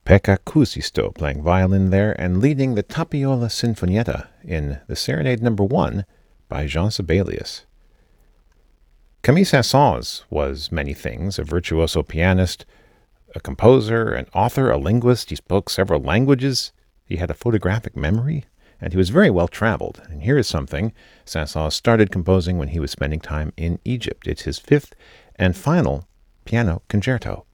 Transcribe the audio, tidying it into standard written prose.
Pekka Kuusisto playing violin there and leading the Tapiola Sinfonietta in the Serenade No. 1 by Jean Sibelius. Camille Saint-Saëns was many things: a virtuoso pianist, a composer, an author, a linguist. He spoke several languages. He had a photographic memory, and he was very well traveled. And here is something Saint-Saëns started composing when he was spending time in Egypt. It's his fifth and final piano concerto.